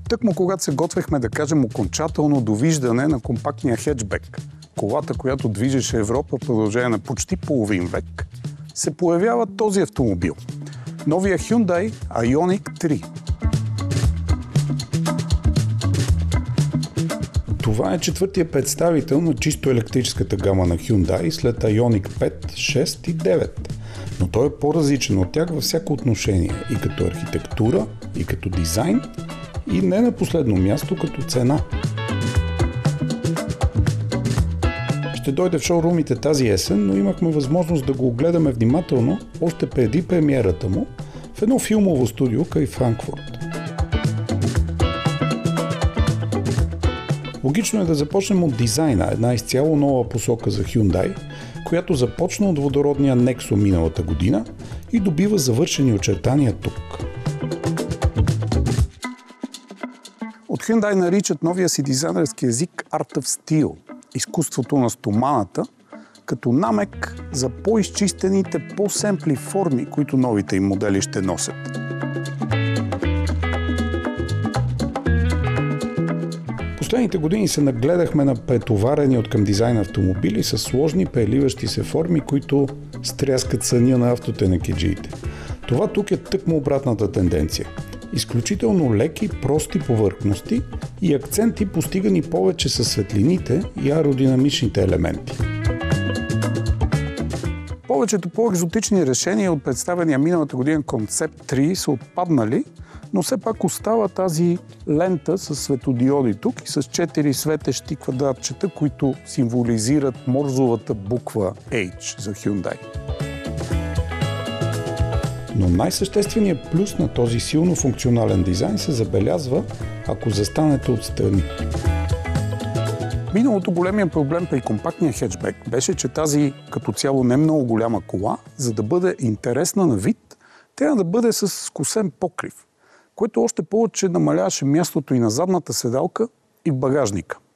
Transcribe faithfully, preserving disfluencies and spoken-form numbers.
Тъкмо когато се готвехме да кажем окончателно довиждане на компактния хеджбек, колата, която движеше Европа в продължение на почти половин век, се появява този автомобил. Новия Hyundai Ioniq три. Това е четвъртия представител на чисто електрическата гама на Hyundai след Ioniq пет, шест и девет. Но той е по-различен от тях във всяко отношение, и като архитектура, и като дизайн, и не на последно място като цена. Ще дойде в шоурумите тази есен, но имахме възможност да го огледаме внимателно още преди премиерата му в едно филмово студио край Франкфурт. Логично е да започнем от дизайна, една изцяло нова посока за Hyundai, която започна от водородния Nexo миналата година и добива завършени очертания тук. От Hyundai наричат новия си дизайнерски език Art of Steel, изкуството на стоманата, като намек за по-изчистените, по-семпли форми, които новите им модели ще носят. Последните години се нагледахме на претоварени от към дизайн автомобили с сложни преливащи се форми, които стряскат съня на автотенекеджиите. Това тук е тъкмо обратната тенденция. Изключително леки, прости повърхности и акценти, постигани повече със светлините и аеродинамичните елементи. Повечето по-екзотични решения от представения миналата година Concept три са отпаднали, но все пак остава тази лента с светодиоди тук и с четири светещи квадратчета, които символизират морзовата буква H за Hyundai. Но най-същественият плюс на този силно функционален дизайн се забелязва, ако застанете отстрани. Миналото големия проблем при компактния хеджбек беше, че тази като цяло не много голяма кола, за да бъде интересна на вид, трябва да бъде с скосен покрив, което още повече намаляваше мястото и на задната седалка, и в багажника.